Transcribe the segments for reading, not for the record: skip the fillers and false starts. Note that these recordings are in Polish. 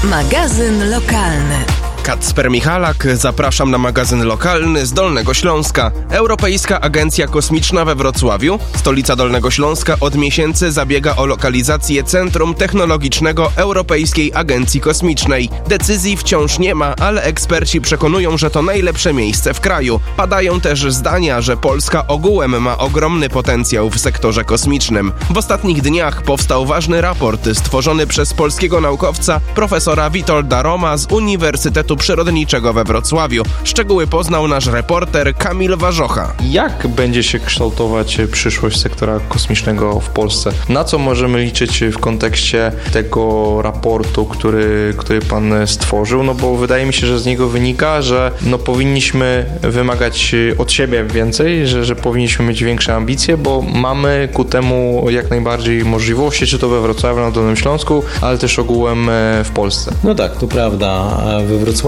Magazyn lokalny. Kacper Michalak, zapraszam na magazyn lokalny z Dolnego Śląska. Europejska Agencja Kosmiczna we Wrocławiu, stolica Dolnego Śląska, od miesięcy zabiega o lokalizację Centrum Technologicznego Europejskiej Agencji Kosmicznej. Decyzji wciąż nie ma, ale eksperci przekonują, że to najlepsze miejsce w kraju. Padają też zdania, że Polska ogółem ma ogromny potencjał w sektorze kosmicznym. W ostatnich dniach powstał ważny raport stworzony przez polskiego naukowca profesora Witolda Roma z Uniwersytetu Przyrodniczego we Wrocławiu. Szczegóły poznał nasz reporter Kamil Warzocha. Jak będzie się kształtować przyszłość sektora kosmicznego w Polsce? Na co możemy liczyć w kontekście tego raportu, który pan stworzył? No bo wydaje mi się, że z niego wynika, że powinniśmy wymagać od siebie więcej, że powinniśmy mieć większe ambicje, bo mamy ku temu jak najbardziej możliwości, czy to we Wrocławiu, na Dolnym Śląsku, ale też ogółem w Polsce. No tak, to prawda. We Wrocławiu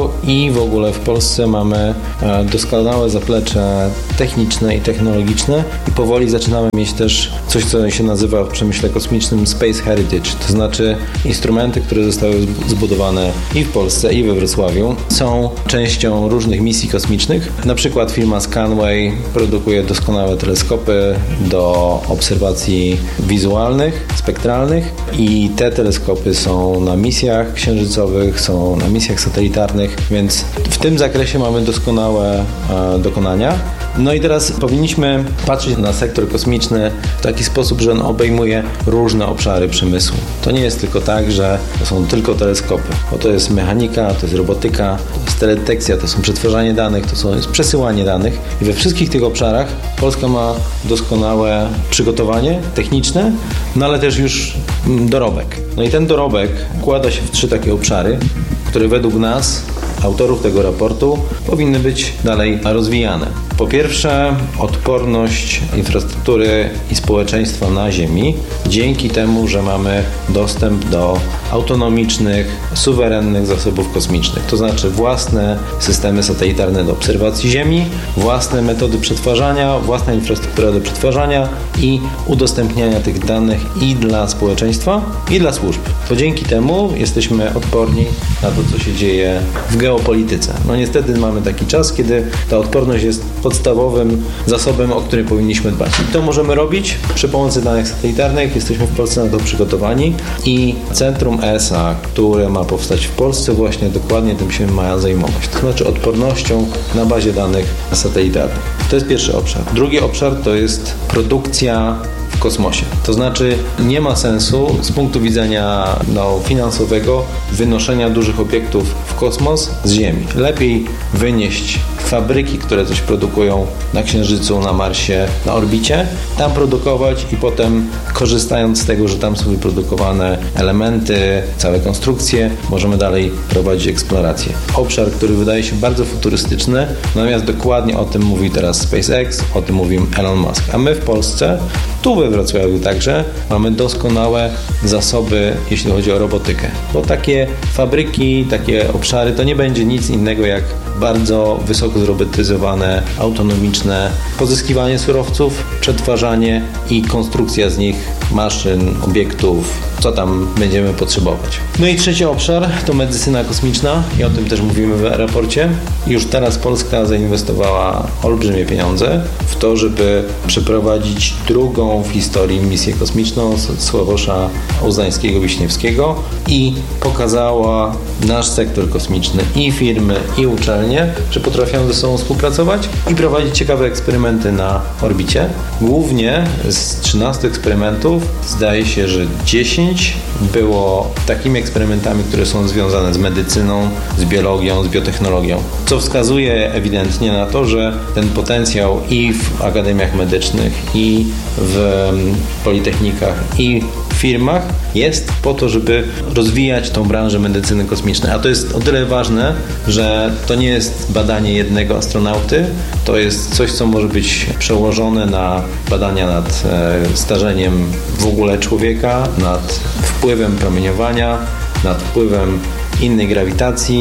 i w ogóle w Polsce mamy doskonałe zaplecze techniczne i technologiczne i powoli zaczynamy mieć też coś, co się nazywa w przemyśle kosmicznym Space Heritage, to znaczy instrumenty, które zostały zbudowane i w Polsce, i we Wrocławiu, są częścią różnych misji kosmicznych. Na przykład firma Scanway produkuje doskonałe teleskopy do obserwacji wizualnych, spektralnych i te teleskopy są na misjach księżycowych, są na misjach satelitarnych, więc w tym zakresie mamy doskonałe dokonania. No i teraz powinniśmy patrzeć na sektor kosmiczny w taki sposób, że on obejmuje różne obszary przemysłu. To nie jest tylko tak, że to są tylko teleskopy, bo to jest mechanika, to jest robotyka, to jest teledetekcja, to są przetwarzanie danych, jest przesyłanie danych i we wszystkich tych obszarach Polska ma doskonałe przygotowanie techniczne, no ale też już dorobek. No i ten dorobek wkłada się w 3 takie obszary, które według nas, autorów tego raportu, powinny być dalej rozwijane. Po pierwsze, odporność infrastruktury i społeczeństwa na Ziemi dzięki temu, że mamy dostęp do autonomicznych, suwerennych zasobów kosmicznych. To znaczy własne systemy satelitarne do obserwacji Ziemi, własne metody przetwarzania, własna infrastruktura do przetwarzania i udostępniania tych danych i dla społeczeństwa, i dla służb. To dzięki temu jesteśmy odporni na to, co się dzieje w geopolityce. No niestety mamy taki czas, kiedy ta odporność jest podstawowym zasobem, o który powinniśmy dbać. I to możemy robić przy pomocy danych satelitarnych. Jesteśmy w Polsce na to przygotowani i Centrum ESA, które ma powstać w Polsce, właśnie dokładnie tym się ma zajmować. To znaczy odpornością na bazie danych satelitarnych. To jest pierwszy obszar. Drugi obszar to jest produkcja w kosmosie. To znaczy nie ma sensu z punktu widzenia finansowego wynoszenia dużych obiektów w kosmos z Ziemi. Lepiej wynieść fabryki, które coś produkują na Księżycu, na Marsie, na orbicie, tam produkować i potem korzystając z tego, że tam są wyprodukowane elementy, całe konstrukcje, możemy dalej prowadzić eksplorację. Obszar, który wydaje się bardzo futurystyczny, natomiast dokładnie o tym mówi teraz SpaceX, o tym mówi Elon Musk. A my w Polsce, tu we Wrocławiu także, mamy doskonałe zasoby, jeśli chodzi o robotykę. Bo takie fabryki, takie obszary, to nie będzie nic innego jak bardzo wysoko zrobotyzowane, autonomiczne pozyskiwanie surowców, przetwarzanie i konstrukcja z nich maszyn, obiektów, co tam będziemy potrzebować. No i trzeci obszar to medycyna kosmiczna i o tym też mówimy w raporcie. Już teraz Polska zainwestowała olbrzymie pieniądze w to, żeby przeprowadzić drugą w historii misję kosmiczną Sławosza Uznańskiego-Wiśniewskiego i pokazała nasz sektor kosmiczny i firmy, i uczelnie, że potrafią ze sobą współpracować i prowadzić ciekawe eksperymenty na orbicie. Głównie z 13 eksperymentów zdaje się, że 10 było takimi eksperymentami, które są związane z medycyną, z biologią, z biotechnologią, co wskazuje ewidentnie na to, że ten potencjał i w akademiach medycznych, i w politechnikach, i w firmach jest po to, żeby rozwijać tą branżę medycyny kosmicznej. A to jest o tyle ważne, że to nie jest badanie jednego astronauty, to jest coś, co może być przełożone na badania nad starzeniem w ogóle człowieka, nad wpływem promieniowania, nad wpływem innej grawitacji,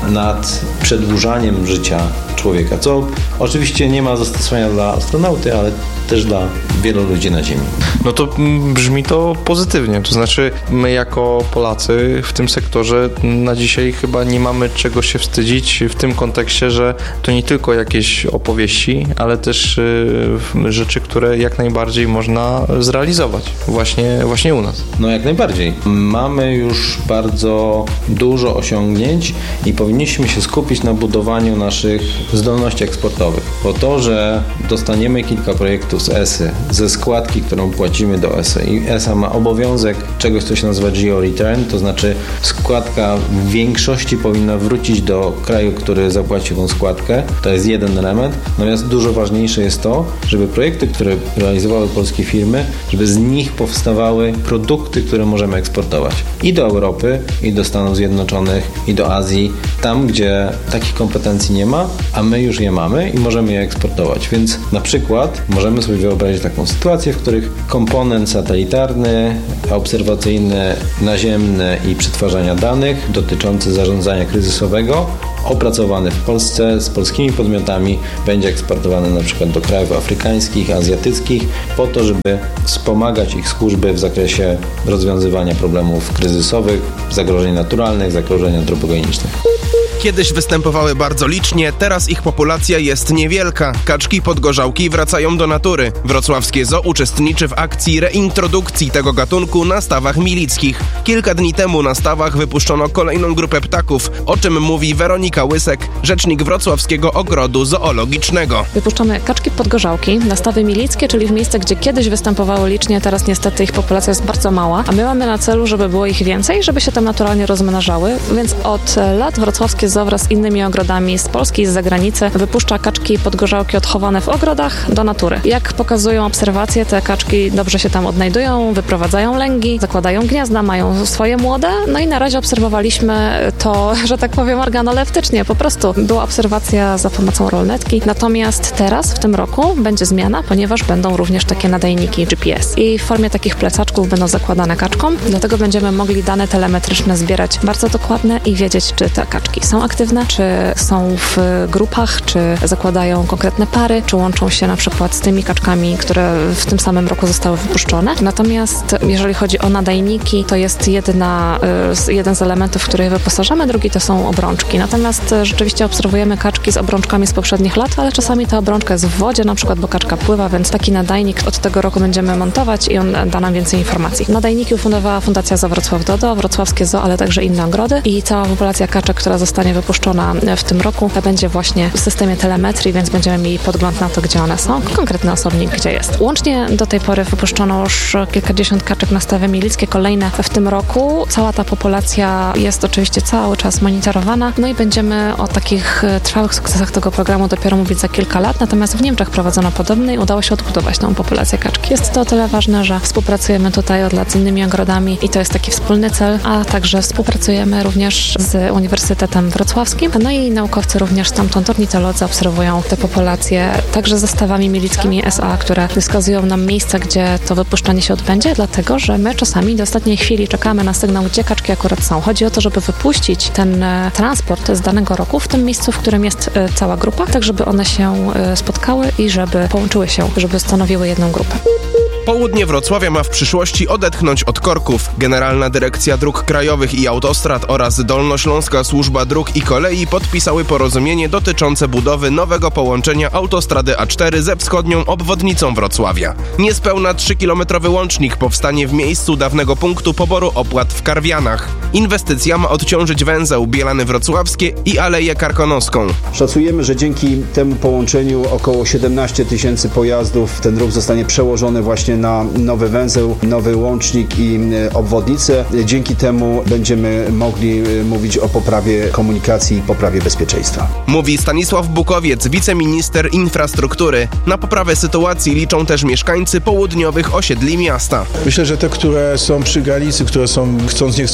nad przedłużaniem życia człowieka, co oczywiście nie ma zastosowania dla astronauty, ale też dla wielu ludzi na Ziemi. No to brzmi to pozytywnie, to znaczy my jako Polacy w tym sektorze na dzisiaj chyba nie mamy czego się wstydzić w tym kontekście, że to nie tylko jakieś opowieści, ale też rzeczy, które jak najbardziej można zrealizować właśnie u nas. No jak najbardziej. Mamy już bardzo dużo osiągnięć i powinniśmy się skupić na budowaniu naszych zdolności eksportowych. Bo to, że dostaniemy kilka projektów z ESY, ze składki, którą płacimy do ESY i ESA ma obowiązek czegoś, co się nazywa geo-return, to znaczy składka w większości powinna wrócić do kraju, który zapłacił tą składkę. To jest jeden element. Natomiast dużo ważniejsze jest to, żeby projekty, które realizowały polskie firmy, żeby z nich powstawały produkty, które możemy eksportować i do Europy, i do Stanów Zjednoczonych, i do Azji, tam, gdzie takich kompetencji nie ma, a my już je mamy i możemy je eksportować. Więc na przykład możemy sobie wyobrazić taką sytuację, w których komponent satelitarny, obserwacyjny, naziemny i przetwarzania danych dotyczący zarządzania kryzysowego opracowany w Polsce z polskimi podmiotami będzie eksportowany na przykład do krajów afrykańskich, azjatyckich po to, żeby wspomagać ich służby w zakresie rozwiązywania problemów kryzysowych, zagrożeń naturalnych, zagrożeń antropogenicznych. Kiedyś występowały bardzo licznie, teraz ich populacja jest niewielka. Kaczki podgorzałki wracają do natury. Wrocławskie Zoo uczestniczy w akcji reintrodukcji tego gatunku na stawach milickich. Kilka dni temu na stawach wypuszczono kolejną grupę ptaków, o czym mówi Weronika Łysek, rzecznik Wrocławskiego Ogrodu Zoologicznego. Wypuszczamy kaczki podgorzałki na stawy milickie, czyli w miejsce, gdzie kiedyś występowały licznie, teraz niestety ich populacja jest bardzo mała, a my mamy na celu, żeby było ich więcej, żeby się tam naturalnie rozmnażały, więc od lat Wrocławskie Zoo wraz z innymi ogrodami z Polski i z zagranicy wypuszcza kaczki podgorzałki odchowane w ogrodach do natury. Jak pokazują obserwacje, te kaczki dobrze się tam odnajdują, wyprowadzają lęgi, zakładają gniazda, mają swoje młode, no i na razie obserwowaliśmy to, że tak powiem, organoleptycznie, po prostu była obserwacja za pomocą rolnetki, natomiast teraz w tym roku będzie zmiana, ponieważ będą również takie nadajniki GPS i w formie takich plecaczków będą zakładane kaczkom, dlatego będziemy mogli dane telemetryczne zbierać bardzo dokładne i wiedzieć, czy te kaczki są aktywne, czy są w grupach, czy zakładają konkretne pary, czy łączą się na przykład z tymi kaczkami, które w tym samym roku zostały wypuszczone. Natomiast jeżeli chodzi o nadajniki, to jest jeden z elementów, w których wyposażamy, drugi to są obrączki. Natomiast rzeczywiście obserwujemy kaczki z obrączkami z poprzednich lat, ale czasami ta obrączka jest w wodzie, na przykład, bo kaczka pływa, więc taki nadajnik od tego roku będziemy montować i on da nam więcej informacji. Nadajniki ufundowała Fundacja Zoo Wrocław Dodo, Wrocławskie Zoo, ale także inne ogrody i cała populacja kaczek, która zostanie wypuszczona w tym roku, będzie właśnie w systemie telemetrii, więc będziemy mieli podgląd na to, gdzie one są. Konkretny osobnik, gdzie jest. Łącznie do tej pory wypuszczono już kilkadziesiąt kaczek na stawy milickie, kolejne w tym roku. Cała ta populacja jest oczywiście cały czas monitorowana, no i będziemy o takich trwałych sukcesach tego programu dopiero mówić za kilka lat, natomiast w Niemczech prowadzono podobny i udało się odbudować tą populację kaczki. Jest to o tyle ważne, że współpracujemy tutaj od lat z innymi ogrodami i to jest taki wspólny cel, a także współpracujemy również z Uniwersytetem Wrocławskim, no i naukowcy również stamtąd, ornitolodzy obserwują te populacje, także ze stawami milickimi SA, które wskazują nam miejsca, gdzie to wypuszczanie się odbędzie, dlatego, że my czasami do ostatniej chwili czekamy na sygnał, gdzie kaczki akurat są. Chodzi o to, żeby wypuścić ten transport z danego roku w tym miejscu, w którym jest cała grupa, tak żeby one się spotkały i żeby połączyły się, żeby stanowiły jedną grupę. Południe Wrocławia ma w przyszłości odetchnąć od korków. Generalna Dyrekcja Dróg Krajowych i Autostrad oraz Dolnośląska Służba Dróg i Kolei podpisały porozumienie dotyczące budowy nowego połączenia autostrady A4 ze wschodnią obwodnicą Wrocławia. Niespełna 3-kilometrowy łącznik powstanie w miejscu dawnego punktu poboru opłat w Karwianach. Inwestycja ma odciążyć węzeł Bielany Wrocławskie i Aleję Karkonoską. Szacujemy, że dzięki temu połączeniu około 17 000 pojazdów ten ruch zostanie przełożony właśnie na nowy węzeł, nowy łącznik i obwodnicę. Dzięki temu będziemy mogli mówić o poprawie komunikacji i poprawie bezpieczeństwa. Mówi Stanisław Bukowiec, wiceminister infrastruktury. Na poprawę sytuacji liczą też mieszkańcy południowych osiedli miasta. Myślę, że te, które są przy Galicy, które są chcąc nie chcąc osiedlami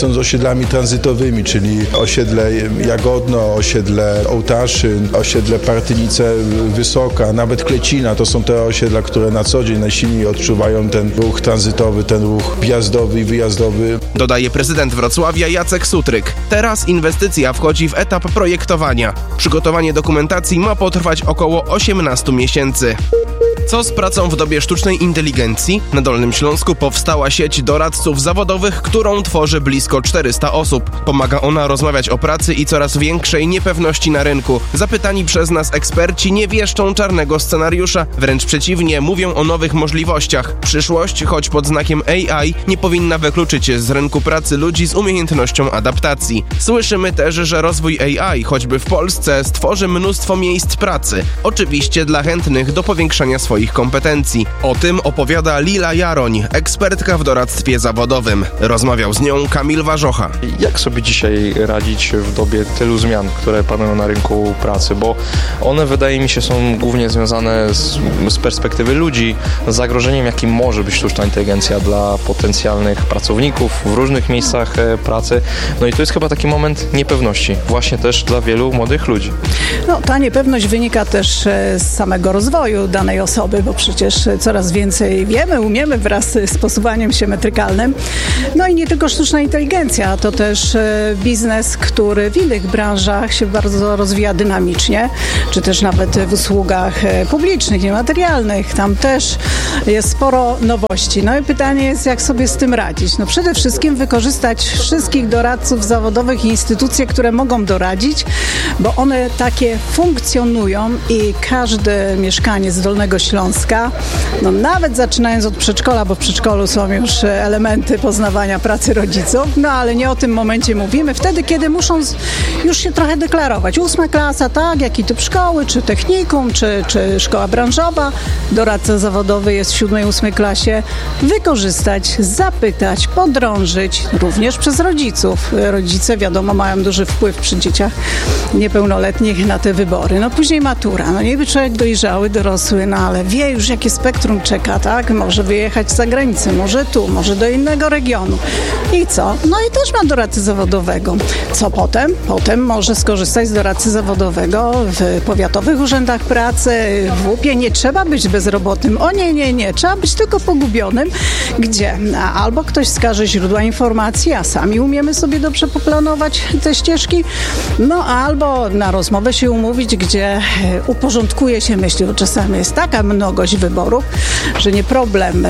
osiedlami tranzytowymi, czyli osiedle Jagodno, osiedle Ołtaszyn, osiedle Partynice Wysoka, nawet Klecina. To są te osiedla, które na co dzień najsilniej odczuwają ten ruch tranzytowy, ten ruch wjazdowy i wyjazdowy. Dodaje prezydent Wrocławia Jacek Sutryk. Teraz inwestycja wchodzi w etap projektowania. Przygotowanie dokumentacji ma potrwać około 18 miesięcy. Co z pracą w dobie sztucznej inteligencji? Na Dolnym Śląsku powstała sieć doradców zawodowych, którą tworzy blisko 400 osób. Pomaga ona rozmawiać o pracy i coraz większej niepewności na rynku. Zapytani przez nas eksperci nie wieszczą czarnego scenariusza, wręcz przeciwnie, mówią o nowych możliwościach. Przyszłość, choć pod znakiem AI, nie powinna wykluczyć z rynku pracy ludzi z umiejętnością adaptacji. Słyszymy też, że rozwój AI, choćby w Polsce, stworzy mnóstwo miejsc pracy. Oczywiście dla chętnych do powiększania swoich kompetencji. O tym opowiada Lila Jaroń, ekspertka w doradztwie zawodowym. Rozmawiał z nią Kamil Warzocha. Jak sobie dzisiaj radzić w dobie tylu zmian, które panują na rynku pracy? Bo one, wydaje mi się, są głównie związane z perspektywy ludzi, z zagrożeniem, jakim może być sztuczna inteligencja dla potencjalnych pracowników w różnych miejscach pracy. No i to jest chyba taki moment niepewności, właśnie też dla wielu młodych ludzi. No, ta niepewność wynika też z samego rozwoju danej osoby, bo przecież coraz więcej wiemy, umiemy wraz z posuwaniem się metrykalnym. No i nie tylko sztuczna inteligencja, to też biznes, który w innych branżach się bardzo rozwija dynamicznie, czy też nawet w usługach publicznych, niematerialnych. Tam też jest sporo nowości. No i pytanie jest, jak sobie z tym radzić? No przede wszystkim wykorzystać wszystkich doradców zawodowych i instytucje, które mogą doradzić, bo one takie funkcjonują i każdy mieszkaniec Dolnego Śląska, no nawet zaczynając od przedszkola, bo w przedszkolu są już elementy poznawania pracy rodziców, no ale nie o tym momencie mówimy. Wtedy, kiedy muszą już się trochę deklarować. 8. klasa, tak, jaki typ szkoły, czy technikum, czy szkoła branżowa. Doradca zawodowy jest w 7. i 8. klasie. Wykorzystać, zapytać, podrążyć, również przez rodziców. Rodzice, wiadomo, mają duży wpływ przy dzieciach niepełnoletnich na te wybory. No później matura. No niby człowiek dojrzały, dorosły, no ale wie już, jakie spektrum czeka, tak? Może wyjechać za granicę, może tu, może do innego regionu. I co? No i też ma doradcę zawodowego. Co potem? Potem może skorzystać z doradcy zawodowego w powiatowych urzędach pracy, w WUP-ie. Nie trzeba być bezrobotnym. O nie. Trzeba być tylko pogubionym. Gdzie? Albo ktoś wskaże źródła informacji, a sami umiemy sobie dobrze poplanować te ścieżki. No albo na rozmowę się umówić, gdzie uporządkuje się myśli, bo czasami jest taka mnogość wyborów, że nie problem,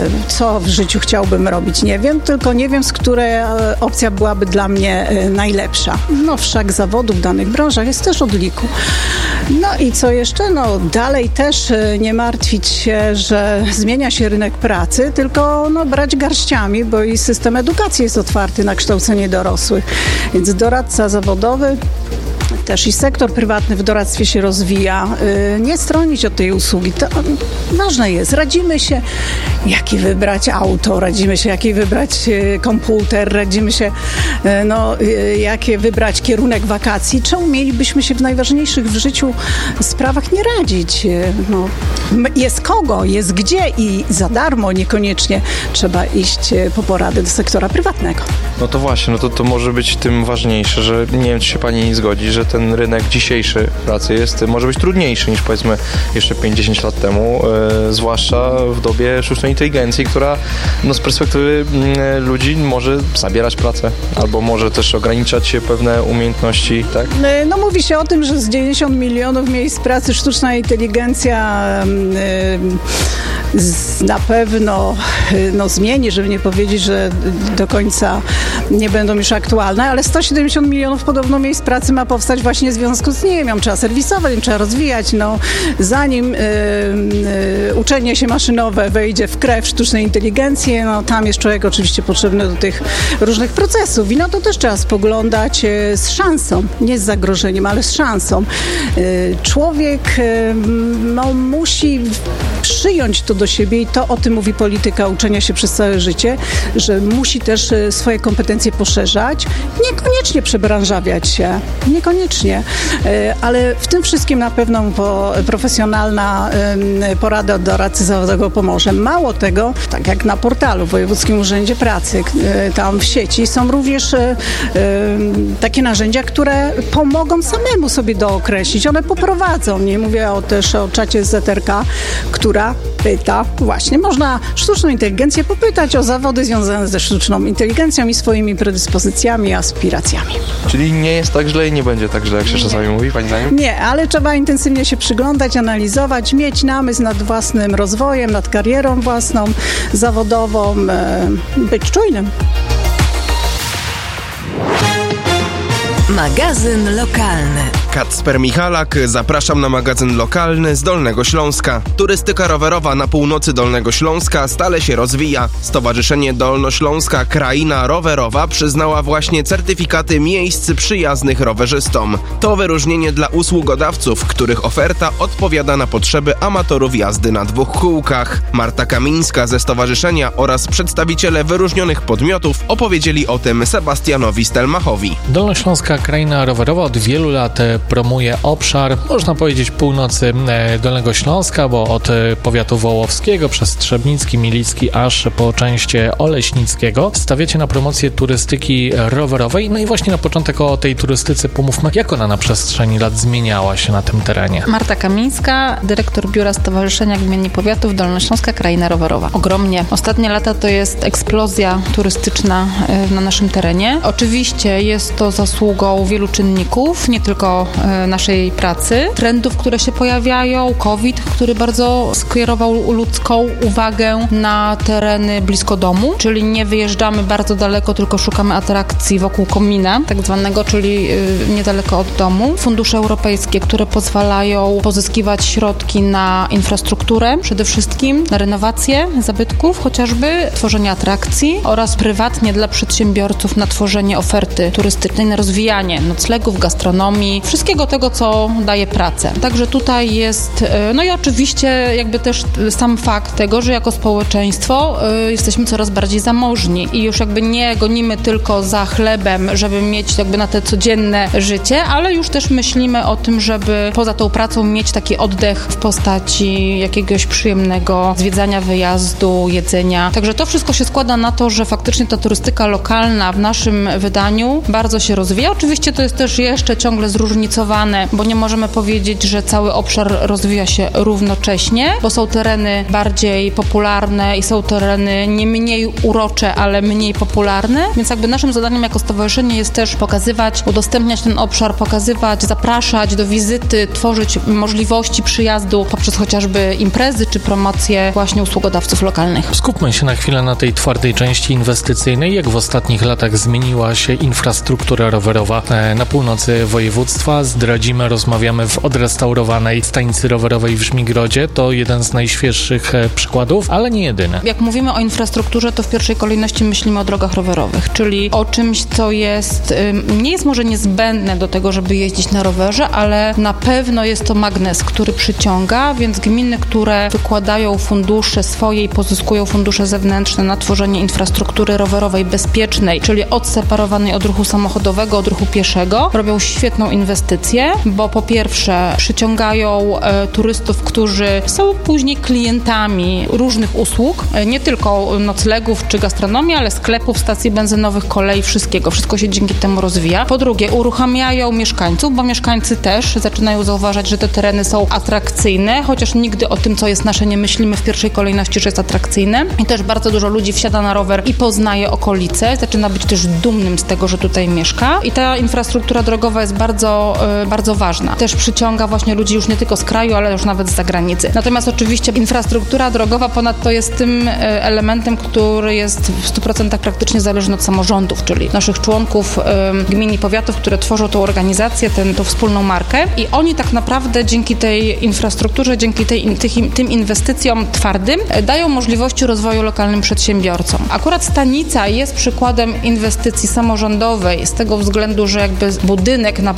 co w życiu chciałbym robić, nie wiem, tylko nie wiem, z której opcja byłaby dla mnie najlepsza. No wszak zawodów w danych branżach jest też od liku. No i co jeszcze? No dalej też nie martwić się, że zmienia się rynek pracy, tylko brać garściami, bo i system edukacji jest otwarty na kształcenie dorosłych. Więc doradca zawodowy, też i sektor prywatny w doradztwie się rozwija. Nie stronić od tej usługi. To ważne jest. Radzimy się, jaki wybrać auto, radzimy się, jaki wybrać komputer, radzimy się, jaki wybrać kierunek wakacji. Czemu mielibyśmy się w najważniejszych w życiu sprawach nie radzić? No, jest kogo, jest gdzie i za darmo niekoniecznie trzeba iść po porady do sektora prywatnego. No to właśnie, to może być tym ważniejsze, że nie wiem, czy się pani zgodzi, że ten rynek dzisiejszy pracy może być trudniejszy niż powiedzmy jeszcze 5-10 lat temu, zwłaszcza w dobie sztucznej inteligencji, która z perspektywy ludzi może zabierać pracę albo może też ograniczać pewne umiejętności, tak? No mówi się o tym, że z 90 milionów miejsc pracy sztuczna inteligencja na pewno zmieni, żeby nie powiedzieć, że do końca nie będą już aktualne, ale 170 milionów podobno miejsc pracy ma powstać właśnie w związku z nimi. Ją trzeba serwisować, ją trzeba rozwijać. Zanim uczenie się maszynowe wejdzie w krew sztucznej inteligencji, tam jest człowiek oczywiście potrzebny do tych różnych procesów i to też trzeba spoglądać z szansą, nie z zagrożeniem, ale z szansą. Człowiek musi przyjąć to do siebie i to o tym mówi polityka uczenia się przez całe życie, że musi też swoje kompetencje poszerzać, niekoniecznie przebranżawiać się, niekoniecznie, ale w tym wszystkim na pewno profesjonalna porada od doradcy zawodowego pomoże. Mało tego, tak jak na portalu w Wojewódzkim Urzędzie Pracy, tam w sieci są również takie narzędzia, które pomogą samemu sobie dookreślić. One poprowadzą. Nie mówię też o czacie z ZRK, która pyta. Właśnie można sztuczną inteligencję popytać o zawody związane ze sztuczną inteligencją i swoimi predyspozycjami, aspiracjami. Czyli nie jest tak źle i nie będzie tak źle, jak się czasami mówi, pani zdaniem? Nie, ale trzeba intensywnie się przyglądać, analizować, mieć namysł nad własnym rozwojem, nad karierą własną, zawodową, być czujnym. Magazyn lokalny. Kacper Michalak, zapraszam na magazyn lokalny z Dolnego Śląska. Turystyka rowerowa na północy Dolnego Śląska stale się rozwija. Stowarzyszenie Dolnośląska Kraina Rowerowa przyznała właśnie certyfikaty miejsc przyjaznych rowerzystom. To wyróżnienie dla usługodawców, których oferta odpowiada na potrzeby amatorów jazdy na dwóch kółkach. Marta Kamińska ze stowarzyszenia oraz przedstawiciele wyróżnionych podmiotów opowiedzieli o tym Sebastianowi Stelmachowi. Dolnośląska Kraina Rowerowa od wielu lat promuje obszar, można powiedzieć, północy Dolnego Śląska, bo od powiatu wołowskiego przez Trzebnicki, Milicki, aż po część Oleśnickiego stawiacie na promocję turystyki rowerowej. No i właśnie na początek o tej turystyce pomówmy, jak ona na przestrzeni lat zmieniała się na tym terenie. Marta Kamińska, dyrektor Biura Stowarzyszenia Gmin i Powiatów Dolnośląska Kraina Rowerowa. Ogromnie. Ostatnie lata to jest eksplozja turystyczna na naszym terenie. Oczywiście jest to zasługą wielu czynników, nie tylko naszej pracy, trendów, które się pojawiają, COVID, który bardzo skierował ludzką uwagę na tereny blisko domu, czyli nie wyjeżdżamy bardzo daleko, tylko szukamy atrakcji wokół komina, tak zwanego, czyli niedaleko od domu. Fundusze europejskie, które pozwalają pozyskiwać środki na infrastrukturę, przede wszystkim na renowację zabytków, chociażby tworzenie atrakcji oraz prywatnie dla przedsiębiorców na tworzenie oferty turystycznej, na rozwijanie noclegów, gastronomii, wszystkiego tego, co daje pracę. Także tutaj jest, no i oczywiście jakby też sam fakt tego, że jako społeczeństwo jesteśmy coraz bardziej zamożni i już jakby nie gonimy tylko za chlebem, żeby mieć jakby na te codzienne życie, ale już też myślimy o tym, żeby poza tą pracą mieć taki oddech w postaci jakiegoś przyjemnego zwiedzania, wyjazdu, jedzenia. Także to wszystko się składa na to, że faktycznie ta turystyka lokalna w naszym wydaniu bardzo się rozwija. Oczywiście to jest też jeszcze ciągle zróżnicowane, bo nie możemy powiedzieć, że cały obszar rozwija się równocześnie, bo są tereny bardziej popularne i są tereny nie mniej urocze, ale mniej popularne, więc jakby naszym zadaniem jako stowarzyszenie jest też pokazywać, udostępniać ten obszar, pokazywać, zapraszać do wizyty, tworzyć możliwości przyjazdu poprzez chociażby imprezy czy promocje właśnie usługodawców lokalnych. Skupmy się na chwilę na tej twardej części inwestycyjnej. Jak w ostatnich latach zmieniła się infrastruktura rowerowa na północy województwa? Zdradzimy, rozmawiamy w odrestaurowanej stanicy rowerowej w Żmigrodzie. To jeden z najświeższych przykładów, ale nie jedyny. Jak mówimy o infrastrukturze, to w pierwszej kolejności myślimy o drogach rowerowych, czyli o czymś, co jest, nie jest może niezbędne do tego, żeby jeździć na rowerze, ale na pewno jest to magnes, który przyciąga, więc gminy, które wykładają fundusze swoje i pozyskują fundusze zewnętrzne na tworzenie infrastruktury rowerowej bezpiecznej, czyli odseparowanej od ruchu samochodowego, od ruchu pieszego, robią świetną inwestycję, bo po pierwsze przyciągają turystów, którzy są później klientami różnych usług, nie tylko noclegów czy gastronomii, ale sklepów, stacji benzynowych, kolei, wszystkiego. Wszystko się dzięki temu rozwija. Po drugie, uruchamiają mieszkańców, bo mieszkańcy też zaczynają zauważać, że te tereny są atrakcyjne, chociaż nigdy o tym, co jest nasze, nie myślimy w pierwszej kolejności, że jest atrakcyjne. I też bardzo dużo ludzi wsiada na rower i poznaje okolice, zaczyna być też dumnym z tego, że tutaj mieszka. I ta infrastruktura drogowa jest bardzo, bardzo ważna. Też przyciąga właśnie ludzi już nie tylko z kraju, ale już nawet z zagranicy. Natomiast oczywiście infrastruktura drogowa ponadto jest tym elementem, który jest w 100% praktycznie zależny od samorządów, czyli naszych członków gmin i powiatów, które tworzą tą organizację, tą wspólną markę i oni tak naprawdę dzięki tej infrastrukturze, dzięki tym inwestycjom twardym dają możliwości rozwoju lokalnym przedsiębiorcom. Akurat stanica jest przykładem inwestycji samorządowej z tego względu, że jakby budynek na bazie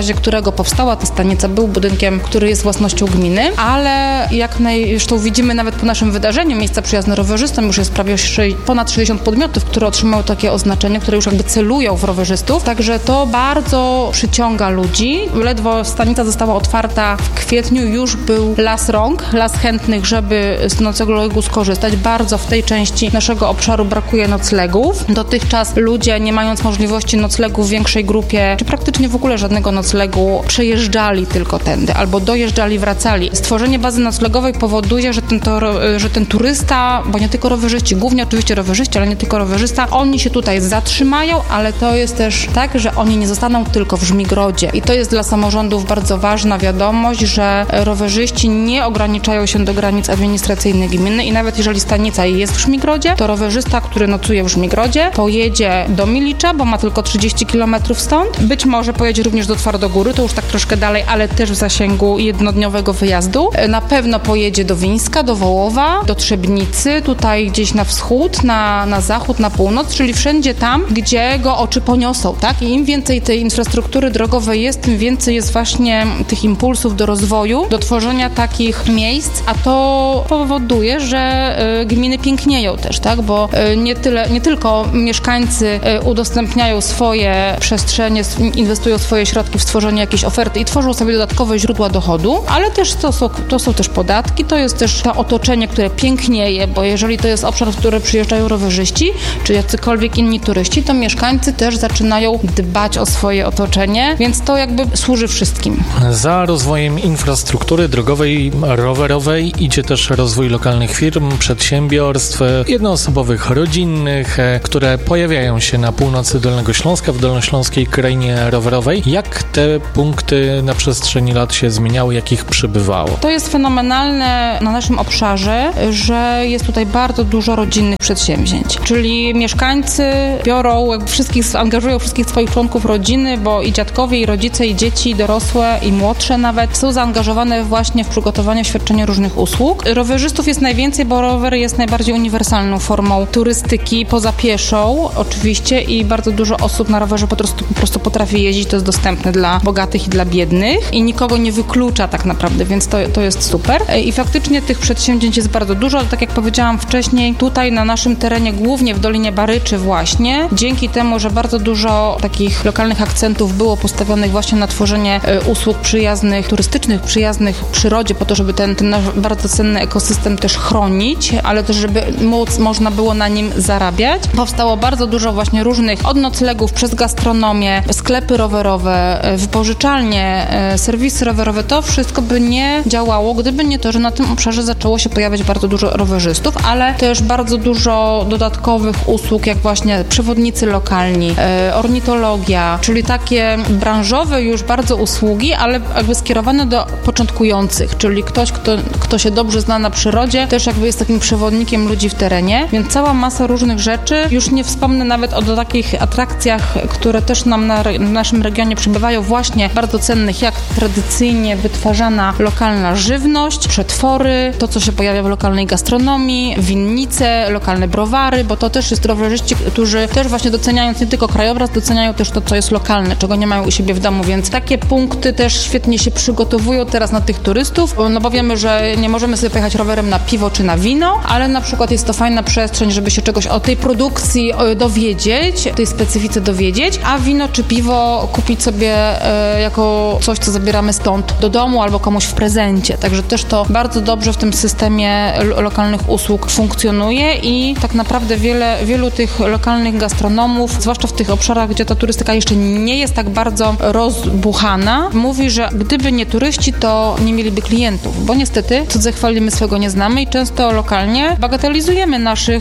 bazie którego powstała ta stanica, był budynkiem, który jest własnością gminy, ale zresztą widzimy nawet po naszym wydarzeniu miejsca przyjazne rowerzystom, już jest prawie ponad 60 podmiotów, które otrzymały takie oznaczenie, które już jakby celują w rowerzystów, także to bardzo przyciąga ludzi. Ledwo stanica została otwarta w kwietniu, już był las rąk, las chętnych, żeby z noclegu skorzystać. Bardzo w tej części naszego obszaru brakuje noclegów. Dotychczas ludzie, nie mając możliwości noclegu w większej grupie, czy praktycznie w ogóle żadnego noclegu, przejeżdżali tylko tędy, albo dojeżdżali, wracali. Stworzenie bazy noclegowej powoduje, że ten turysta, bo nie tylko rowerzyści, głównie oczywiście rowerzyści, ale nie tylko rowerzysta, oni się tutaj zatrzymają, ale to jest też tak, że oni nie zostaną tylko w Żmigrodzie. I to jest dla samorządów bardzo ważna wiadomość, że rowerzyści nie ograniczają się do granic administracyjnych gminy i nawet jeżeli stanica jest w Żmigrodzie, to rowerzysta, który nocuje w Żmigrodzie, pojedzie do Milicza, bo ma tylko 30 km stąd. Być może pojedzie również do Twardogóry, to już tak troszkę dalej, ale też w zasięgu jednodniowego wyjazdu. Na pewno pojedzie do Wińska, do Wołowa, do Trzebnicy, tutaj gdzieś na wschód, na zachód, na północ, czyli wszędzie tam, gdzie go oczy poniosą, tak? I im więcej tej infrastruktury drogowej jest, tym więcej jest właśnie tych impulsów do rozwoju, do tworzenia takich miejsc, a to powoduje, że gminy pięknieją też, tak? Bo nie tylko mieszkańcy udostępniają swoje przestrzenie, inwestują swoje środki w stworzenie jakiejś oferty i tworzą sobie dodatkowe źródła dochodu, ale też to są też podatki, to jest też to otoczenie, które pięknieje, bo jeżeli to jest obszar, w który przyjeżdżają rowerzyści, czy jacykolwiek inni turyści, to mieszkańcy też zaczynają dbać o swoje otoczenie, więc to jakby służy wszystkim. Za rozwojem infrastruktury drogowej, rowerowej idzie też rozwój lokalnych firm, przedsiębiorstw jednoosobowych, rodzinnych, które pojawiają się na północy Dolnego Śląska, w Dolnośląskiej Krainie Rowerowej. Jak te punkty na przestrzeni lat się zmieniały, jak ich przybywało? To jest fenomenalne na naszym obszarze, że jest tutaj bardzo dużo rodzinnych przedsięwzięć, czyli mieszkańcy angażują wszystkich swoich członków rodziny, bo i dziadkowie, i rodzice, i dzieci, i dorosłe, i młodsze nawet są zaangażowane właśnie w przygotowanie, świadczenie różnych usług. Rowerzystów jest najwięcej, bo rower jest najbardziej uniwersalną formą turystyki, poza pieszą oczywiście, i bardzo dużo osób na rowerze po prostu potrafi jeździć, to jest dostępne dla bogatych i dla biednych i nikogo nie wyklucza tak naprawdę, więc to jest super. I faktycznie tych przedsięwzięć jest bardzo dużo, ale tak jak powiedziałam wcześniej, tutaj na naszym terenie, głównie w Dolinie Baryczy właśnie, dzięki temu, że bardzo dużo takich lokalnych akcentów było postawionych właśnie na tworzenie usług turystycznych, przyjaznych przyrodzie, po to, żeby ten nasz bardzo cenny ekosystem też chronić, ale też, żeby można było na nim zarabiać. Powstało bardzo dużo właśnie różnych, od noclegów przez gastronomię, sklepy rowerowe, wypożyczalnie, serwisy rowerowe. To wszystko by nie działało, gdyby nie to, że na tym obszarze zaczęło się pojawiać bardzo dużo rowerzystów, ale też bardzo dużo dodatkowych usług, jak właśnie przewodnicy lokalni, ornitologia, czyli takie branżowe już bardzo usługi, ale jakby skierowane do początkujących, czyli ktoś, kto się dobrze zna na przyrodzie, też jakby jest takim przewodnikiem ludzi w terenie, więc cała masa różnych rzeczy. Już nie wspomnę nawet o takich atrakcjach, które też nam w naszym regionie przybywają, właśnie bardzo cennych, jak tradycyjnie wytwarzana lokalna żywność, przetwory, to, co się pojawia w lokalnej gastronomii, winnice, lokalne browary, bo to też jest rowerzyści, którzy też właśnie doceniając nie tylko krajobraz, doceniają też to, co jest lokalne, czego nie mają u siebie w domu, więc takie punkty też świetnie się przygotowują teraz na tych turystów, no bo wiemy, że nie możemy sobie pojechać rowerem na piwo czy na wino, ale na przykład jest to fajna przestrzeń, żeby się czegoś o tej produkcji dowiedzieć, tej specyfice dowiedzieć, a wino czy piwo kupić sobie jako coś, co zabieramy stąd do domu albo komuś w prezencie. Także też to bardzo dobrze w tym systemie lokalnych usług funkcjonuje i tak naprawdę wielu tych lokalnych gastronomów, zwłaszcza w tych obszarach, gdzie ta turystyka jeszcze nie jest tak bardzo rozbuchana, mówi, że gdyby nie turyści, to nie mieliby klientów, bo niestety cudze chwalimy, swego nie znamy i często lokalnie bagatelizujemy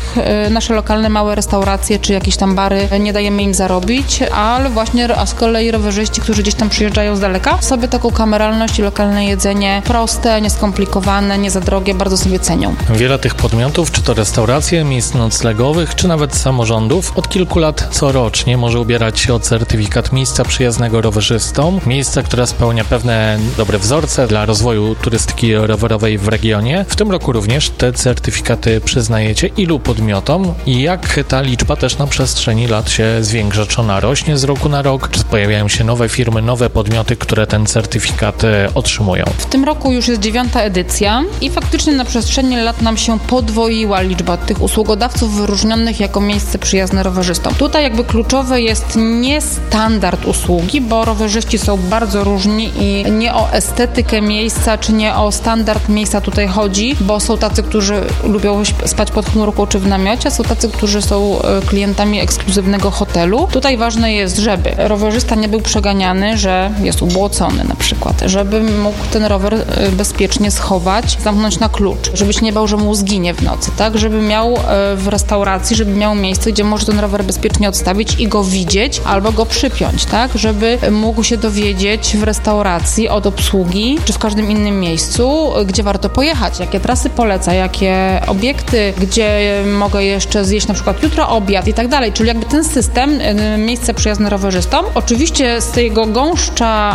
nasze lokalne małe restauracje czy jakieś tam bary, nie dajemy im zarobić, ale właśnie z kolei rowerzyści, którzy gdzieś tam przyjeżdżają z daleka, sobie taką kameralność i lokalne jedzenie proste, nieskomplikowane, nie za drogie, bardzo sobie cenią. Wiele tych podmiotów, czy to restauracje, miejsc noclegowych, czy nawet samorządów, od kilku lat corocznie może ubierać się o certyfikat miejsca przyjaznego rowerzystom, miejsca, które spełnia pewne dobre wzorce dla rozwoju turystyki rowerowej w regionie. W tym roku również te certyfikaty przyznajecie ilu podmiotom i jak ta liczba też na przestrzeni lat się zwiększa? Czy ona rośnie z roku na rok? Czy pojawiają się nowe firmy? firmy, nowe podmioty, które ten certyfikat otrzymują? W tym roku już jest 9. edycja i faktycznie na przestrzeni lat nam się podwoiła liczba tych usługodawców wyróżnionych jako miejsce przyjazne rowerzystom. Tutaj jakby kluczowe jest nie standard usługi, bo rowerzyści są bardzo różni i nie o estetykę miejsca, czy nie o standard miejsca tutaj chodzi, bo są tacy, którzy lubią spać pod chmurką czy w namiocie, są tacy, którzy są klientami ekskluzywnego hotelu. Tutaj ważne jest, żeby rowerzysta nie był przeganiany, że jest ubłocony na przykład, żeby mógł ten rower bezpiecznie schować, zamknąć na klucz, żeby się nie bał, że mu zginie w nocy, tak? Żeby miał w restauracji, żeby miał miejsce, gdzie może ten rower bezpiecznie odstawić i go widzieć albo go przypiąć, tak? Żeby mógł się dowiedzieć w restauracji od obsługi, czy w każdym innym miejscu, gdzie warto pojechać, jakie trasy poleca, jakie obiekty, gdzie mogę jeszcze zjeść na przykład jutro obiad i tak dalej, czyli jakby ten system, miejsce przyjazne rowerzystom. Oczywiście z tego gąszcza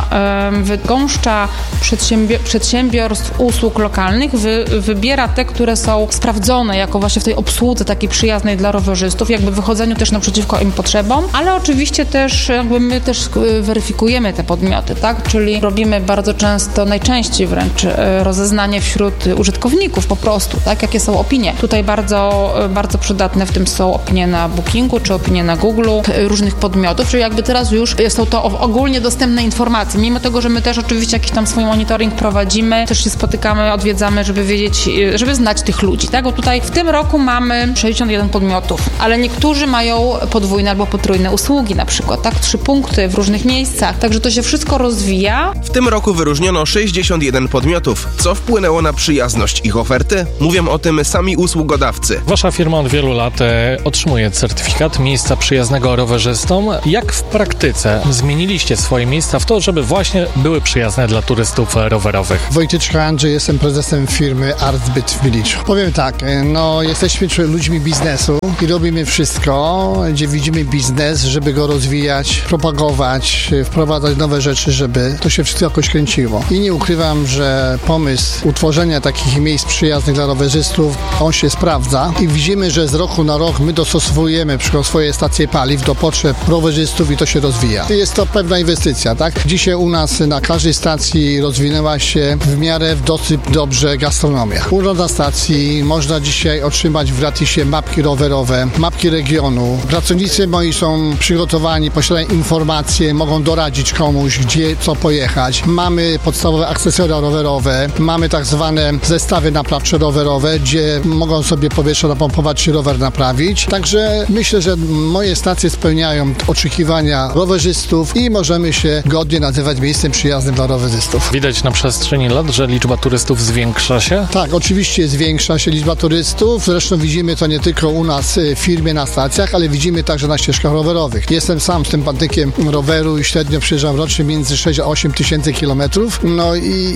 przedsiębiorstw usług lokalnych wybiera te, które są sprawdzone jako właśnie w tej obsłudze takiej przyjaznej dla rowerzystów, jakby wychodzeniu też naprzeciwko im potrzebom, ale oczywiście też jakby my też weryfikujemy te podmioty, tak, czyli robimy bardzo często, najczęściej wręcz rozeznanie wśród użytkowników po prostu, tak, jakie są opinie. Tutaj bardzo, bardzo przydatne w tym są opinie na Bookingu, czy opinie na Google, różnych podmiotów, czyli jakby teraz już są to ogólnie dostępne informacje, mimo tego, że my też oczywiście jakiś tam swój monitoring prowadzimy, też się spotykamy, odwiedzamy, żeby wiedzieć, żeby znać tych ludzi, tak, bo tutaj w tym roku mamy 61 podmiotów, ale niektórzy mają podwójne albo potrójne usługi na przykład, tak, 3 punkty w różnych miejscach, także to się wszystko rozwija. W tym roku wyróżniono 61 podmiotów. Co wpłynęło na przyjazność ich oferty? Mówią o tym sami usługodawcy. Wasza firma od wielu lat otrzymuje certyfikat miejsca przyjaznego rowerzystom. Jak w praktyce zmieniliście swoje miejsca w to, żeby właśnie były przyjazne dla turystów rowerowych? Wojtyczka Andrzej, jestem prezesem firmy Artbyt w Miliczu. Powiem tak, jesteśmy ludźmi biznesu i robimy wszystko, gdzie widzimy biznes, żeby go rozwijać, propagować, wprowadzać nowe rzeczy, żeby to się wszystko jakoś kręciło. I nie ukrywam, że pomysł utworzenia takich miejsc przyjaznych dla rowerzystów, on się sprawdza i widzimy, że z roku na rok my dostosowujemy na przykład swoje stacje paliw do potrzeb rowerzystów i to się rozwija. Jest to pewna inwestycja, tak? Dzisiaj u nas na każdej stacji rozwinęła się w miarę dosyć dobrze gastronomia. Urząd na stacji można dzisiaj otrzymać w gratisie mapki rowerowe, mapki regionu. Pracownicy moi są przygotowani, posiadają informacje, mogą doradzić komuś, gdzie, co pojechać. Mamy podstawowe akcesoria rowerowe, mamy tak zwane zestawy naprawcze rowerowe, gdzie mogą sobie powietrze napompować czy rower naprawić. Także myślę, że moje stacje spełniają oczekiwania rowerzystów i możemy się godnie nazywać miejscem przyjaznym dla rowerzystów. Widać na przestrzeni lat, że liczba turystów zwiększa się? Tak, oczywiście zwiększa się liczba turystów. Zresztą widzimy to nie tylko u nas w firmie na stacjach, ale widzimy także na ścieżkach rowerowych. Jestem sam sympatykiem roweru i średnio przejeżdżam rocznie między 6 a 8 tysięcy kilometrów. No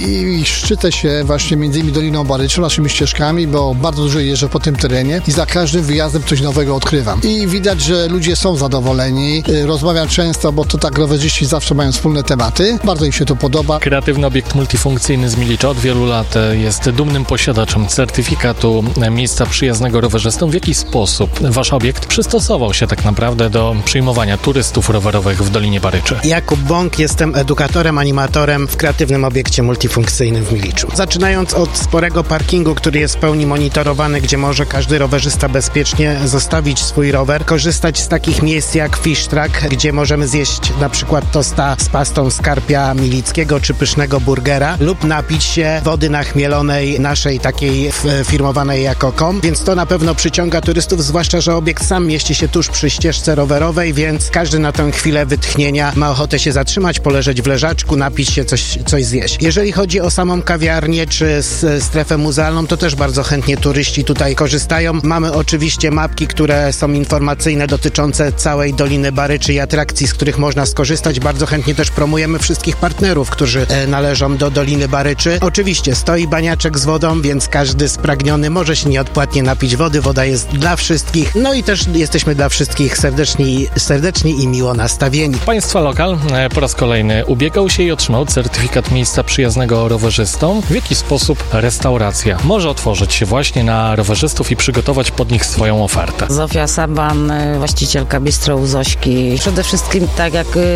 i szczycę się właśnie między innymi Doliną Baryczą, naszymi ścieżkami, bo bardzo dużo jeżdżę po tym terenie i za każdym wyjazdem coś nowego odkrywam. I widać, że ludzie są zadowoleni. Rozmawiam często, bo to tak rowerzyści zawsze mają wspólne tematy. Bardzo im się to podoba. Kreatywny obiekt multifunkcyjny z Milicza od wielu lat jest dumnym posiadaczem certyfikatu miejsca przyjaznego rowerzystom. W jaki sposób wasz obiekt przystosował się tak naprawdę do przyjmowania turystów rowerowych w Dolinie Baryczy? Jakub Bąk, jestem edukatorem, animatorem w kreatywnym obiekcie multifunkcyjnym w Miliczu. Zaczynając od sporego parkingu, który jest w pełni monitorowany, gdzie może każdy rowerzysta bezpiecznie zostawić swój rower, korzystać z takich miejsc jak Fish Track, gdzie możemy zjeść na przykład tosta z pastą z karpia milickiego czy pysznego burgera lub napić się wody nachmielonej naszej takiej firmowanej jako KOM, więc to na pewno przyciąga turystów, zwłaszcza, że obiekt sam mieści się tuż przy ścieżce rowerowej, więc każdy na tę chwilę wytchnienia ma ochotę się zatrzymać, poleżeć w leżaczku, napić się, coś zjeść. Jeżeli chodzi o samą kawiarnię czy strefę muzealną, to też bardzo chętnie turyści tutaj korzystają. Mamy oczywiście mapki, które są informacyjne dotyczące całej Doliny Baryczy i atrakcji, z których można skorzystać. Bardzo chętnie też promujemy wszystkich partnerów, którzy należą do Doliny Baryczy. Oczywiście stoi baniaczek z wodą, więc każdy spragniony może się nieodpłatnie napić wody. Woda jest dla wszystkich. No i też jesteśmy dla wszystkich serdeczni i miło nastawieni. Państwa lokal po raz kolejny ubiegał się i otrzymał certyfikat miejsca przyjaznego rowerzystom. W jaki sposób restauracja może otworzyć się właśnie na rowerzystów i przygotować pod nich swoją ofertę? Zofia Saban, właścicielka bistro u Zośki. Przede wszystkim, tak jak pan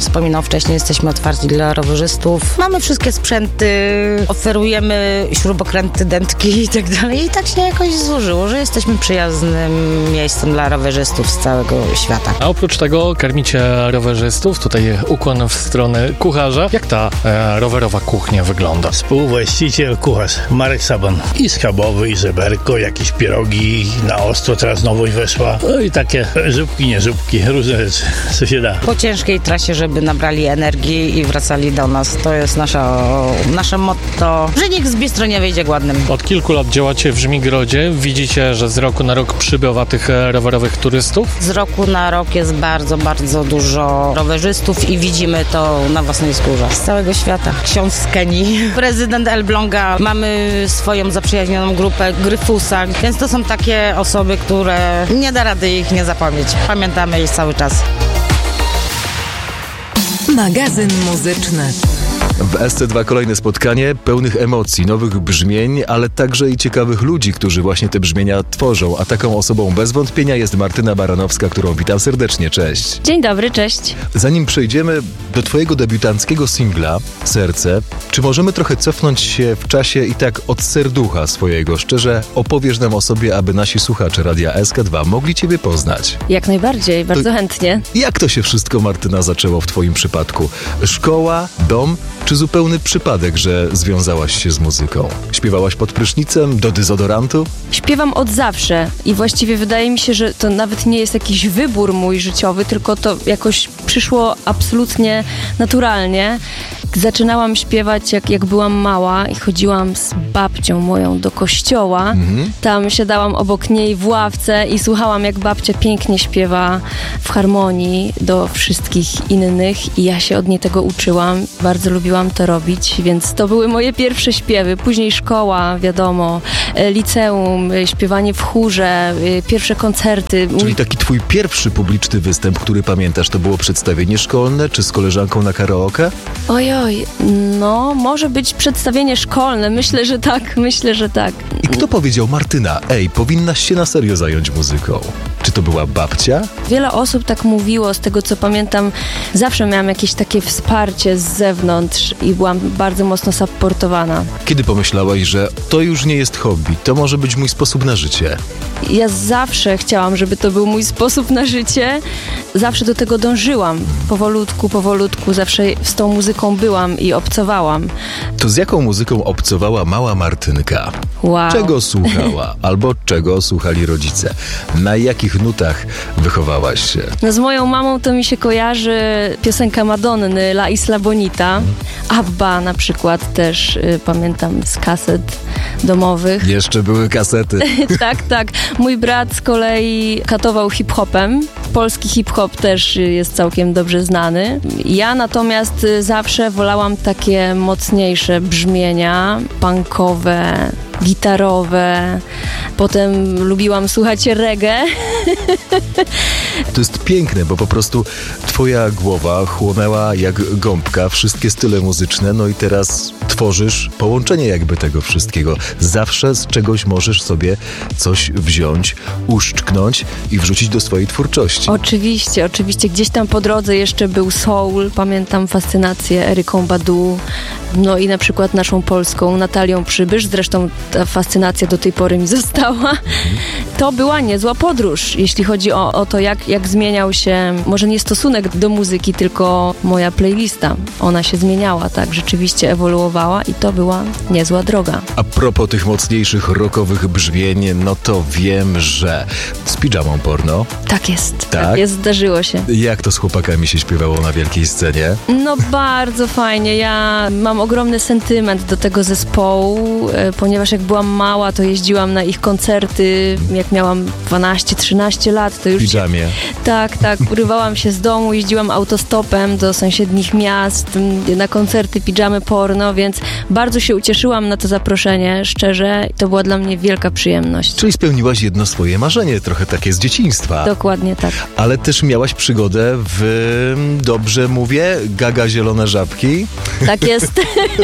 wspominał wcześniej, jesteśmy otwarci dla rowerzystów. Mamy wszystkie sprzęty, oferujemy śrubokręty, dętki i tak dalej. I tak się jakoś złożyło, że jesteśmy przyjaznym miejscem dla rowerzystów z całego świata. A oprócz tego karmicie rowerzystów, tutaj ukłon w stronę kucharza. Jak ta rowerowa kuchnia wygląda? Współwłaściciel, kucharz Marek Saban. I schabowy, i żeberko, jakieś pierogi, na ostro teraz nowość weszła. No i takie żubki, nie żubki, różne rzeczy, co się da. Po ciężkiej trasie, żeby nabrali energii i wracali do nas. To jest nasze motto, że nikt z bistro nie wyjdzie głodnym. Od kilku lat działacie w Żmigrodzie. Widzicie, że z roku na rok przybywa tych rowerowych turystów? Z roku na rok jest bardzo, bardzo dużo rowerzystów i widzimy to na własnej skórze. Z całego świata. Ksiądz z Kenii, prezydent Elbląga. Mamy swoją zaprzyjaźnioną grupę Gryfusa, więc to są takie osoby, które nie da rady ich nie zapomnieć. Pamiętamy ich cały czas. Magazyn muzyczny. W SC2 kolejne spotkanie pełnych emocji, nowych brzmień, ale także i ciekawych ludzi, którzy właśnie te brzmienia tworzą. A taką osobą bez wątpienia jest Martyna Baranowska, którą witam serdecznie. Cześć. Dzień dobry, cześć. Zanim przejdziemy do twojego debiutanckiego singla Serce, czy możemy trochę cofnąć się w czasie i tak od serducha swojego? Szczerze opowiesz nam o sobie, aby nasi słuchacze Radia SK2 mogli ciebie poznać. Jak najbardziej, bardzo chętnie. Jak to się wszystko, Martyna, zaczęło w twoim przypadku? Szkoła, dom, czy zupełny przypadek, że związałaś się z muzyką? Śpiewałaś pod prysznicem, do dezodorantu? Śpiewam od zawsze i właściwie wydaje mi się, że to nawet nie jest jakiś wybór mój życiowy, tylko to jakoś przyszło absolutnie naturalnie. Zaczynałam śpiewać jak byłam mała i chodziłam z babcią moją do kościoła. Tam siadałam obok niej w ławce i słuchałam, jak babcia pięknie śpiewa w harmonii do wszystkich innych i ja się od niej tego uczyłam. Bardzo lubiłam to robić, więc to były moje pierwsze śpiewy. Później szkoła, wiadomo, liceum, śpiewanie w chórze, pierwsze koncerty. Czyli taki twój pierwszy publiczny występ, który pamiętasz, to było przedstawienie szkolne, czy z koleżanką na karaoke? Ojoj, no może być przedstawienie szkolne, myślę, że tak. I kto powiedział, Martyna, powinnaś się na serio zająć muzyką? Czy to była babcia? Wiele osób tak mówiło, z tego co pamiętam, zawsze miałam jakieś takie wsparcie z zewnątrz i byłam bardzo mocno supportowana. Kiedy pomyślałaś, że to już nie jest hobby, to może być mój sposób na życie? Ja zawsze chciałam, żeby to był mój sposób na życie. Zawsze do tego dążyłam. Powolutku, zawsze z tą muzyką byłam i obcowałam. To z jaką muzyką obcowała mała Martynka? Wow. Czego słuchała? Albo czego słuchali rodzice? Na jakich nutach wychowałaś się? No z moją mamą to mi się kojarzy piosenka Madonny, La Isla Bonita. Abba na przykład też pamiętam z kaset domowych. Jeszcze były kasety. Tak. Mój brat z kolei katował hip-hopem. Polski hip-hop też jest całkiem dobrze znany. Ja natomiast zawsze wolałam takie mocniejsze brzmienia, punkowe, gitarowe. Potem lubiłam słuchać reggae. To jest piękne, bo po prostu twoja głowa chłonęła jak gąbka wszystkie style muzyczne, no i teraz tworzysz połączenie jakby tego wszystkiego. Zawsze z czegoś możesz sobie coś wziąć, uszczknąć i wrzucić do swojej twórczości. Oczywiście. Gdzieś tam po drodze jeszcze był soul. Pamiętam fascynację Eryką Badu. No i na przykład naszą polską Natalią Przybysz. Zresztą ta fascynacja do tej pory mi została. To była niezła podróż, jeśli chodzi o to, jak zmieniał się, może nie stosunek do muzyki, tylko moja playlista. Ona się zmieniała, tak, rzeczywiście ewoluowała i to była niezła droga. A propos tych mocniejszych rockowych brzmień, no to wiem, że z pidżamą porno. Tak jest, zdarzyło się. Jak to z chłopakami się śpiewało na wielkiej scenie? No bardzo fajnie, ja mam ogromny sentyment do tego zespołu, ponieważ jak byłam mała, to jeździłam na ich koncerty, jak miałam 12-13 lat, to już... W pidżamie. Tak, urywałam się z domu, jeździłam autostopem do sąsiednich miast, na koncerty pidżamy porno, więc bardzo się ucieszyłam na to zaproszenie, szczerze, to była dla mnie wielka przyjemność. Czyli spełniłaś jedno swoje marzenie, trochę takie z dzieciństwa. Dokładnie tak. Ale też miałaś przygodę w, dobrze mówię, Gaga Zielone Żabki? Tak jest.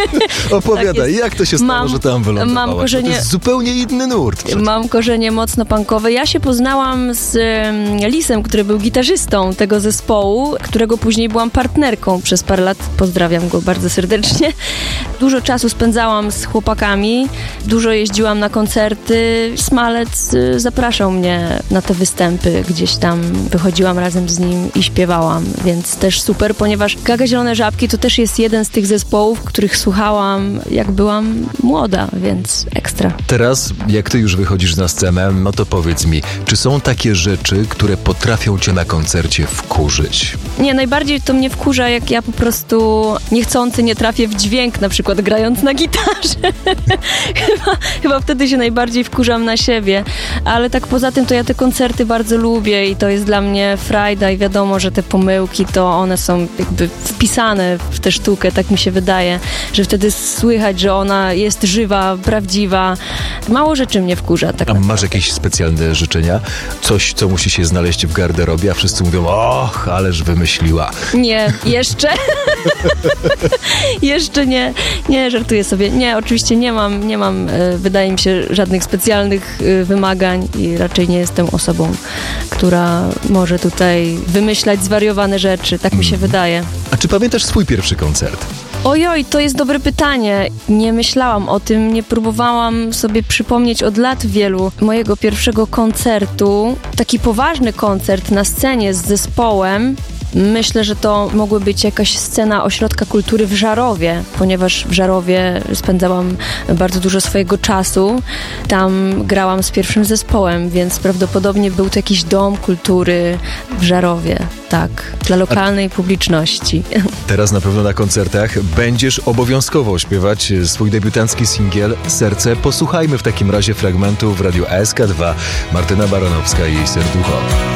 Opowiadaj, jak to się stało, że tam wylądowałaś? Mam korzenie... To jest zupełnie inny nurt przecież. Mam korzenie mocno punkowe. Ja się poznałam z Lisem, który był gitarzystą tego zespołu, którego później byłam partnerką przez parę lat. Pozdrawiam go bardzo serdecznie. Dużo czasu spędzałam z chłopakami, dużo jeździłam na koncerty. Smalec zapraszał mnie na te występy, gdzieś tam wychodziłam razem z nim i śpiewałam, więc też super, ponieważ Gaga Zielone Żabki to też jest jeden z tych zespołów, których słuchałam jak byłam młoda, więc ekstra. Teraz, jak ty już wychodzisz na scenę, no to powiedz mi, czy są takie rzeczy, które potrafią cię na koncercie wkurzyć? Nie, najbardziej to mnie wkurza, jak ja po prostu niechcący nie trafię w dźwięk, na przykład grając na gitarze. chyba wtedy się najbardziej wkurzam na siebie, ale tak poza tym to ja te koncerty bardzo lubię i to jest dla mnie frajda i wiadomo, że te pomyłki to one są jakby wpisane w tę sztukę, tak mi się wydaje, że wtedy słychać, że ona jest żywa, prawdziwa. Mało rzeczy mnie wkurza. Tak. A masz jakieś specjalne życzenia? Coś, co musi się znaleźć w garderobie, a wszyscy mówią, och, ależ wymyśliła. Nie, jeszcze. Jeszcze nie. Nie, żartuję sobie. Nie, oczywiście nie mam, wydaje mi się, żadnych specjalnych wymagań i raczej nie jestem osobą, która może tutaj wymyślać zwariowane rzeczy. Tak mi się wydaje. A czy pamiętasz swój pierwszy koncert? Ojoj, to jest dobre pytanie. Nie myślałam o tym, nie próbowałam sobie przypomnieć od lat wielu mojego pierwszego koncertu. Taki poważny koncert na scenie z zespołem. Myślę, że to mogła być jakaś scena Ośrodka Kultury w Żarowie, ponieważ w Żarowie spędzałam bardzo dużo swojego czasu. Tam grałam z pierwszym zespołem, więc prawdopodobnie był to jakiś dom kultury w Żarowie, tak, dla lokalnej publiczności. Teraz na pewno na koncertach będziesz obowiązkowo śpiewać swój debiutancki singiel Serce. Posłuchajmy w takim razie fragmentu w radiu ASK2. Martyna Baranowska i jej serducho.